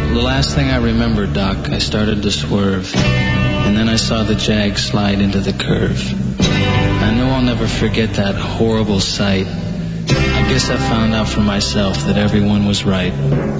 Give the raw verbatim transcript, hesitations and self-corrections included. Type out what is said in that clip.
The last thing I remember, Doc, I started to swerve, and then I saw the Jag slide into the curve. I know I'll never forget that horrible sight. I guess I found out for myself that everyone was right.